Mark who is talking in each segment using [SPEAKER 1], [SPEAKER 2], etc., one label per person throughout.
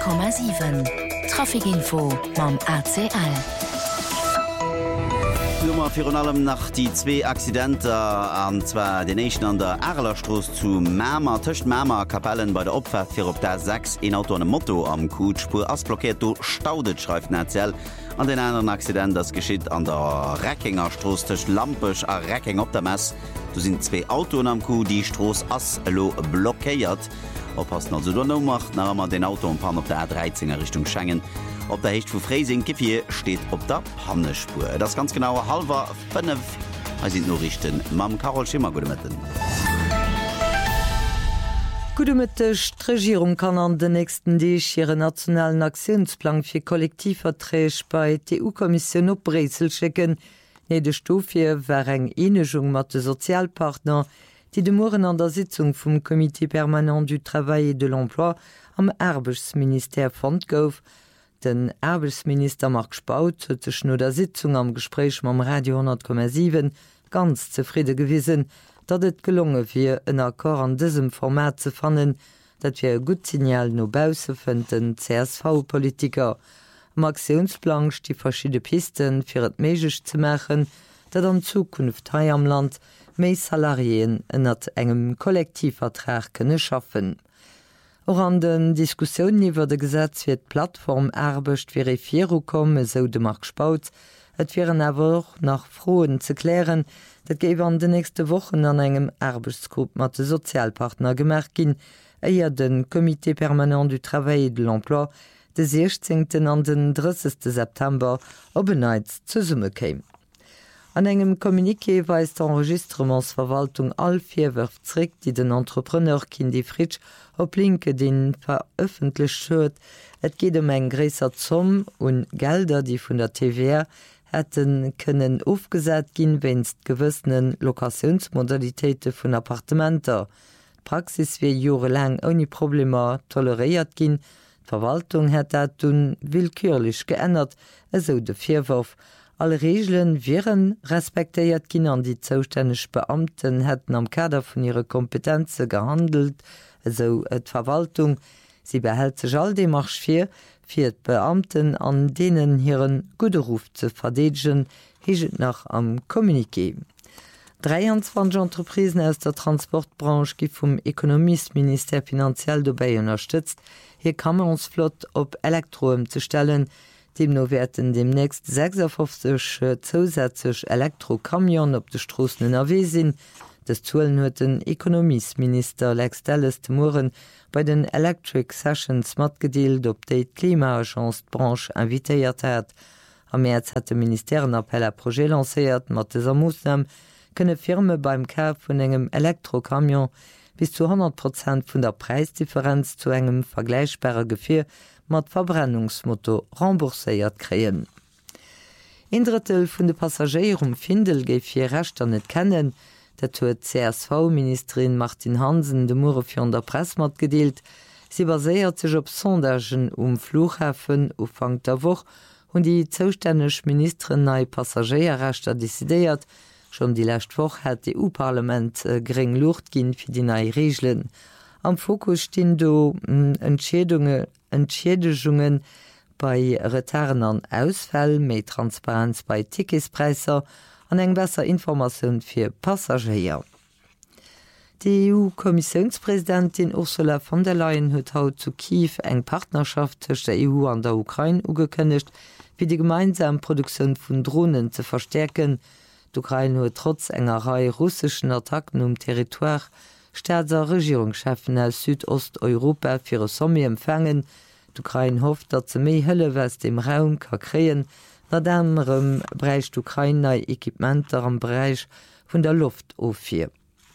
[SPEAKER 1] 100,7 Trafikinfo mam ACL.
[SPEAKER 2] Nummer für allem nach die zwei Accidenter an zwar den nächsten an der Arlerstraße zu Mama töcht Mama Kapellen bei der Opfer für op der 6 in Auto an Motto am Kutspur as blockiert staudet schreibt Netzell an den anderen Accident das geschieht an der Reckingerstraße töcht Lampisch a Recking op der Mess. Du sind zwei Autos am Kuh die Straße aslo blockiert. Oppassen also du macht nach immer den Auto und fahren auf der A13er Richtung Schengen. Op der Hecht vu Freising Gifir steht op der Pannespur. Das ganz genau 4:30 sind Nachrichten. Mam Carol Schimmer Gudemitten.
[SPEAKER 3] Gudemmittecht Regierung kann an den nächsten Deeg ihren nationalen Aktionsplan fir Kollektivverträge bei EU-Kommission op Bresel schicken. Nede Stofie war eng Enegung mat de Sozialpartner, die de Moren an der Sitzung vum Comité permanent du Travail et de l'Emploi am Erbesminister fand gouf. Den Erbesminister Mark Spaut huet sech no der Sitzung am Gespräch mam Radio 10,7 ganz zufriede gewissen, dat et gelungen wie en Akkor an diesem Format ze fannen, dat wir gut Signal nobause vun den CSV-Politiker. Am Aktionsplan die verschiedene Pisten fir et meigich ze machen, dat an Zukunft hai am Land méi Salarien ënnert engem Kollektivvertrag kënne schaffen. Auch an den Diskussionen iwwer de Gesetz wird Plattform erbecht verifiero komme, so de Mark Spaut. Et wären awer nach Froen ze klären, dat gewe an de nächste Wochen an engem Erbechtsgrupp mat de Sozialpartner gemerk gin, eier den Comité permanent du Travail et de l'Emploi de 16. an den 30. September op beneiz ze summe kéim. An engem Kommuniqué weist d'Enregistrementsverwaltung all 4 Wörfzrick, die den Entrepreneur Kindi Fritsch op LinkedIn veröffentlicht huet. Et geht eng gräser Zomm und Gelder, die vun der TVA hätten können aufgesät gin, wennst gewëssenen Lokationsmodalitéite vun Appartementer. Praxis wie jorelang oni Probleme toleriert gin. Verwaltung hat dat dun willkürlich geändert, eso de Vierwurf. Alle Regeln wären respektiert gin an die zoustännech Beamten hätten am Kader vun ihre Kompetenze gehandelt, so et Verwaltung. Sie behält sech all dem marsch fir d Beamten an denen hireieren Guderuf ze verdegen, higet nach am Kommuniqué. 23 Entreprisen aus der Transportbranche gi vum Ekonomieminister finanziell dobei unterstützt, hier Kammerungsflott op Elektroem zu stellen. Demno werden demnächst 56 zusätzlich Elektrokamion op de Strossen NRW sinn. Das Zuelen huet den Ekonomieminister Lex Dallas de Moren bei den Electric Sessions mat gedeelt, op de Klimaagenzbranche invitéiert hat. Am März hat de Minister een Appell a Projet lancéiert, mat deser Musnam kënne Firme beim Kauf vun engem Elektrokamion bis zu 100% vun der Preisdifferenz zu engem vergleichbare Gefir mat Verbrennungsmotto rembourséiert kreen. Ein Drittel vun de Passagier Findel géif fir Rechter net kennen, dat huet CSV-Ministerin Martin Hansen de Murefir der Pressmat gedeelt. Sie baséiert sech op Sondagen Flughafen ufang der Woch hun die zoustännech Ministerin nei Passagierrechter desideiert. Schon die lächt woch hat d EU-Parlament gering Lucht ginn fir die nei Regeln. Am Fokus stehen do Entschädigungen bei Retarden an Ausfall, méi Transparenz bei Ticketspreiser an eng besser Information fir Passagier. Die EU-Kommissionspräsidentin Ursula von der Leyen huet haut zu Kiew eng Partnerschaft zwischen der EU an der Ukraine ugekündigt, wie die gemeinsame Produktion von Drohnen zu verstärken. Die Ukraine huet trotz engerei russischen Attacken Territoire Staatser Regierungschefen aus Südosteuropa fir e Sommi empfangen. D'Ukraine hofft, dat ze méi Hëlle wes dem Raum ka kreen, dat anderem breicht Ukraine nei Equipmenter am Bereich vun der Luft offir.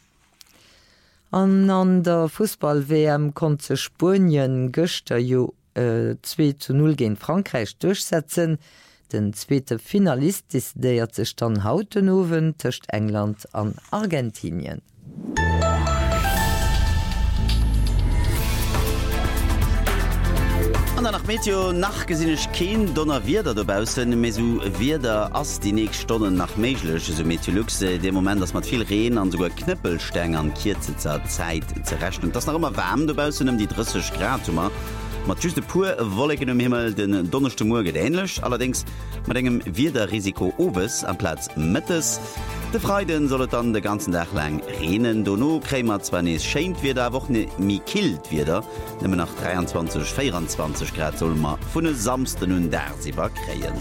[SPEAKER 3] An der Fußball-WM kon ze Spurien Göster jo 2:0 gegen Frankreich durchsetzen. Den zweite Finalist ist der sich dann hautenowen töcht England an Argentinien.
[SPEAKER 2] An der nach Meteo nachgesinnech Keen donner wieder dobausen mesu wieder ass die nächsten Stunden nach méiglech so Meteoluxe de moment dass mat viel Reen an sogar Knüppelstäng an Kirzezer Zeit zerrechnen. Das nach immer warm dobausen die 30 Grad mat just de pur Wolken um Himmel den donnerchte Morgen ähnlich, allerdings mat engem wieder Risiko obes am Platz Mittes. De Freiden sollt dann de ganzen Tag lang renen, Dono krämer zwar nees scheint wie der Woche mi kilt wieder, nimmer nach 23-24 Grad soll man vun samsten und dersiber kreien.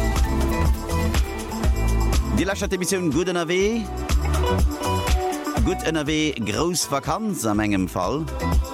[SPEAKER 2] Die letzte Emission Gut NRW. Gut NRW, Groß Vakanz am engem Fall.